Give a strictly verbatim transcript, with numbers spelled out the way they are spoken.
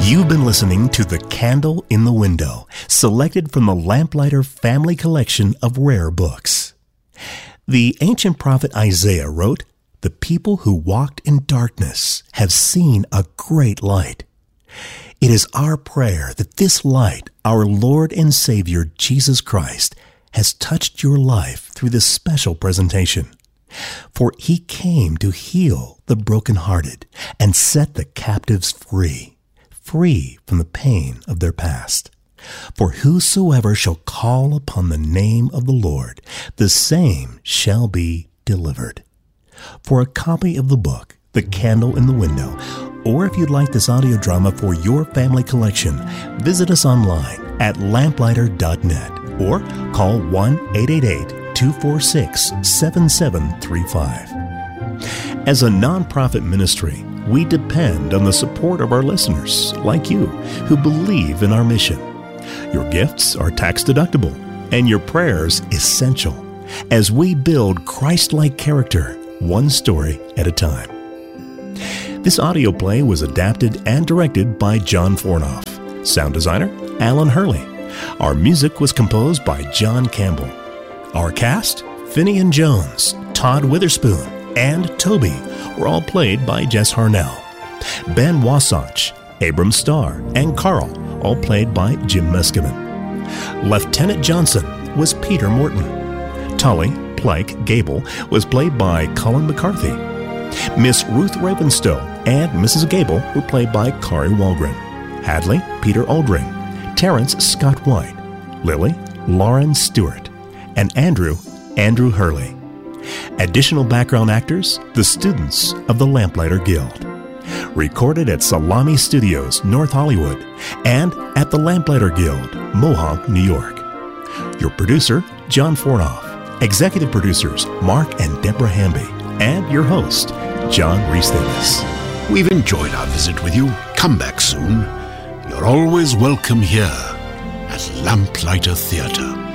You've been listening to The Candle in the Window, selected from the Lamplighter Family Collection of Rare Books. The ancient prophet Isaiah wrote, "The people who walked in darkness have seen a great light." It is our prayer that this light, our Lord and Savior Jesus Christ, has touched your life through this special presentation. For he came to heal the brokenhearted and set the captives free. free from the pain of their past. For whosoever shall call upon the name of the Lord, the same shall be delivered. For a copy of the book, The Candle in the Window, or if you'd like this audio drama for your family collection, visit us online at lamplighter dot net or call one eight eight eight, two four six, seven seven three five. As a nonprofit ministry, we depend on the support of our listeners, like you, who believe in our mission. Your gifts are tax-deductible, and your prayers essential, as we build Christ-like character, one story at a time. This audio play was adapted and directed by John Fornoff. Sound designer, Alan Hurley. Our music was composed by John Campbell. Our cast, Finian Jones, Todd Witherspoon, and Toby were all played by Jess Harnell. Ben Wasatch, Abram Starr, and Carl, all played by Jim Muscovin. Lieutenant Johnson was Peter Morton. Tully, Plike, Gable was played by Colin McCarthy. Miss Ruth Ravenstow and Missus Gable were played by Kari Walgren. Hadley, Peter Aldring. Terrence, Scott White. Lily, Lauren Stewart. And Andrew, Andrew Hurley. Additional background actors, the students of the Lamplighter Guild. Recorded at Salami Studios, North Hollywood, and at the Lamplighter Guild, Mohawk, New York. Your producer, John Fornoff. Executive producers, Mark and Deborah Hamby. And your host, John Reese Davis. We've enjoyed our visit with you. Come back soon. You're always welcome here at Lamplighter Theatre.